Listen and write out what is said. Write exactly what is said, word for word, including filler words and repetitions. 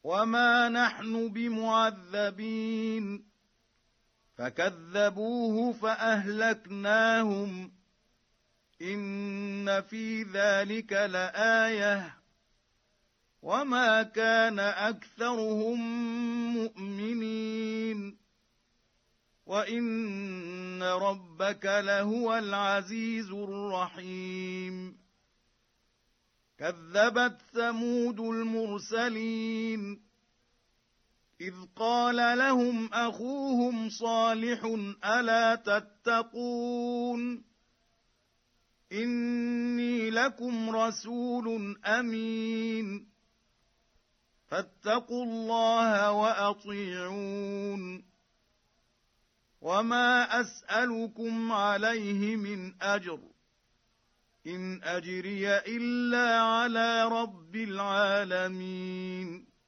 وما نحن بمعذبين فكذبوه فأهلكناهم إن في ذلك لآية وما كان أكثرهم مؤمنين وإن ربك لهو العزيز الرحيم كذبت ثمود المرسلين إذ قال لهم أخوهم صالح ألا تتقون إني لكم رسول أمين فاتقوا الله وأطيعون وما أسألكم عليه من أجر إن أجري إلا على رب العالمين